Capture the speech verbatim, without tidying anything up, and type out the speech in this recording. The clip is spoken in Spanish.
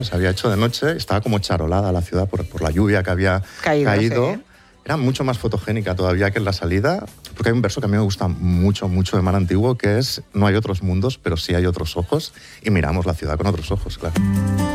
Se había hecho de noche, estaba como charolada la ciudad por, por la lluvia que había Caído, caído. sí. Era mucho más fotogénica todavía que en la salida, porque hay un verso que a mí me gusta mucho, mucho de Mar Antiguo, que es: no hay otros mundos, pero sí hay otros ojos, y miramos la ciudad con otros ojos, claro.